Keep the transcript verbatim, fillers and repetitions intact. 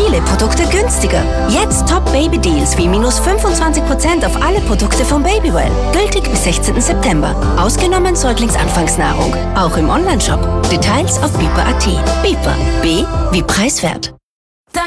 viele Produkte günstiger. Jetzt Top-Baby-Deals wie minus fünfundzwanzig Prozent auf alle Produkte von Babywell. Gültig bis sechzehnten September. Ausgenommen Säuglingsanfangsnahrung. Auch im Onlineshop. Details auf Bieper punkt at. Bieper. B wie preiswert.